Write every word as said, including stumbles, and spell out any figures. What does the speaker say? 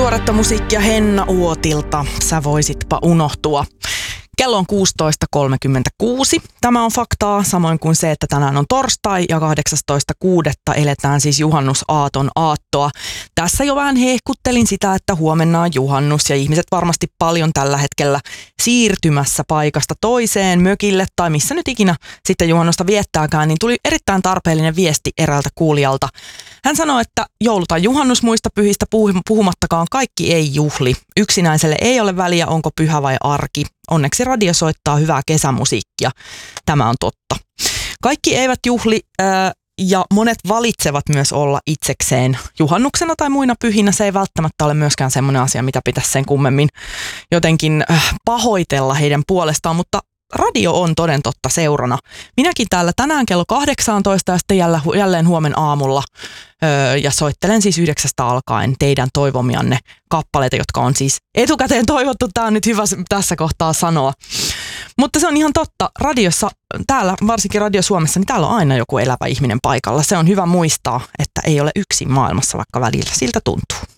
Tuoretta musiikkia Henna Uotilta, Sä voisitpa unohtua. Kello on kuusitoista kolmekymmentäkuusi. Tämä on faktaa, samoin kuin se, että tänään on torstai ja kahdeksastoista kuudetta eletään siis juhannusaaton aattoa. Tässä jo vähän hehkuttelin sitä, että huomenna on juhannus ja ihmiset varmasti paljon tällä hetkellä siirtymässä paikasta toiseen, mökille tai missä nyt ikinä sitten juhannosta viettääkään, niin tuli erittäin tarpeellinen viesti eräältä kuulijalta. Hän sanoi, että joulu tai juhannus muista pyhistä puhumattakaan kaikki ei juhli. Yksinäiselle ei ole väliä, onko pyhä vai arki. Onneksi radio soittaa hyvää kesämusiikkia. Tämä on totta. Kaikki eivät juhli äh, ja monet valitsevat myös olla itsekseen juhannuksena tai muina pyhinä. Se ei välttämättä ole myöskään semmoinen asia, mitä pitäisi sen kummemmin jotenkin äh, pahoitella heidän puolestaan, mutta radio on toden totta seurana. Minäkin täällä tänään kello kahdeksantoista ja sitten jälleen huomen aamulla öö, ja soittelen siis yhdeksästä alkaen teidän toivomianne kappaleita, jotka on siis etukäteen toivottu. Tämä on nyt hyvä tässä kohtaa sanoa. Mutta se on ihan totta. Radiossa, täällä, varsinkin Radio Suomessa, niin täällä on aina joku elävä ihminen paikalla. Se on hyvä muistaa, että ei ole yksin maailmassa, vaikka välillä siltä tuntuu.